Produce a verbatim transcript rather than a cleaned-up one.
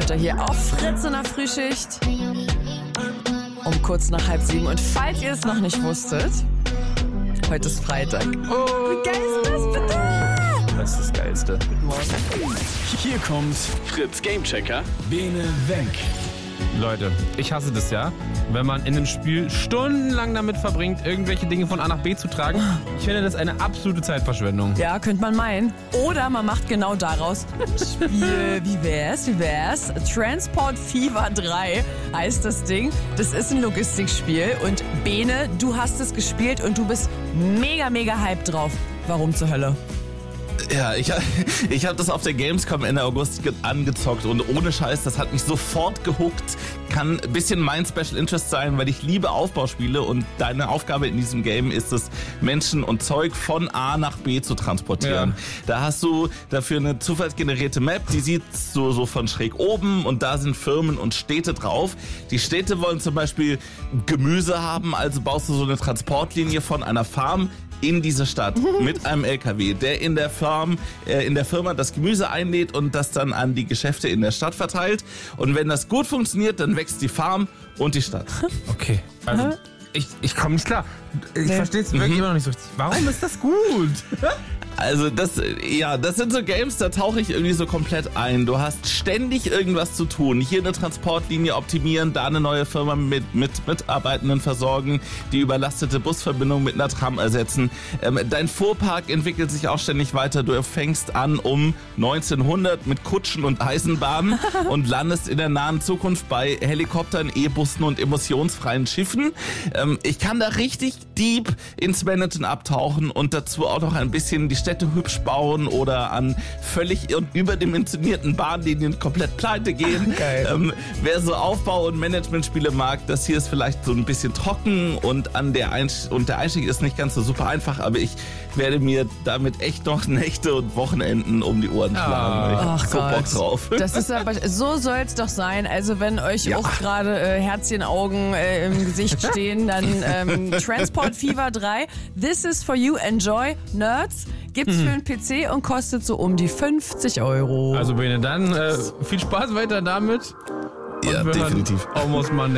Schlachter hier auf Fritz in der Frühschicht. Um kurz nach halb sieben. Und falls ihr es noch nicht wusstet, heute ist Freitag. Oh, wie geil ist das bitte? Das ist das Geilste. Guten Morgen. Hier kommt Fritz Gamechecker. Bene Wenk. Leute, ich hasse das ja, wenn man in einem Spiel stundenlang damit verbringt, irgendwelche Dinge von A nach B zu tragen. Ich finde das eine absolute Zeitverschwendung. Ja, könnte man meinen. Oder man macht genau daraus ein Spiel. Wie wär's? Wie wär's? Transport Fever drei heißt das Ding. Das ist ein Logistikspiel. Und Bene, du hast es gespielt und du bist mega, mega hyped drauf. Warum zur Hölle? Ja, ich, ich habe das auf der Gamescom Ende August ge- angezockt und ohne Scheiß, das hat mich sofort gehuckt. Kann ein bisschen mein Special Interest sein, weil ich liebe Aufbauspiele und deine Aufgabe in diesem Game ist es, Menschen und Zeug von A nach B zu transportieren. Ja. Da hast du dafür eine zufallsgenerierte Map, die sieht so, so von schräg oben und da sind Firmen und Städte drauf. Die Städte wollen zum Beispiel Gemüse haben, also baust du so eine Transportlinie von einer Farm in diese Stadt mit einem L K W, der in der Farm, äh, in der Firma das Gemüse einlädt und das dann an die Geschäfte in der Stadt verteilt. Und wenn das gut funktioniert, dann wächst die Farm und die Stadt. Okay, also ich, ich komme nicht klar. Ich Nee. verstehe es wirklich Mhm. immer noch nicht so richtig. Warum ist das gut? Also das, ja, das sind so Games, da tauche ich irgendwie so komplett ein. Du hast ständig irgendwas zu tun. Hier eine Transportlinie optimieren, da eine neue Firma mit, mit Mitarbeitenden versorgen, die überlastete Busverbindung mit einer Tram ersetzen. Ähm, dein Fuhrpark entwickelt sich auch ständig weiter. Du fängst an um neunzehnhundert mit Kutschen und Eisenbahnen und landest in der nahen Zukunft bei Helikoptern, E-Bussen und emissionsfreien Schiffen. Ähm, ich kann da richtig deep ins Managen abtauchen und dazu auch noch ein bisschen die Städte hübsch bauen oder an völlig überdimensionierten Bahnlinien komplett pleite gehen. Geil. Ähm, wer so Aufbau- und Managementspiele mag, das hier ist vielleicht so ein bisschen trocken und, an der Einst- und der Einstieg ist nicht ganz so super einfach, aber ich werde mir damit echt noch Nächte und Wochenenden um die Ohren schlagen. Ich Ach hab so Gott. Bock drauf. Das ist aber, so soll es doch sein. Also wenn euch Ja. auch gerade äh, Herzchenaugen äh, im Gesicht stehen, dann ähm, Transport Fever drei. This is for you. Enjoy. Nerds. Gibt's für einen P C und kostet so um die fünfzig Euro. Also Bene, dann äh, viel Spaß weiter damit. Und Ja, wir hören definitiv. Almost Monday.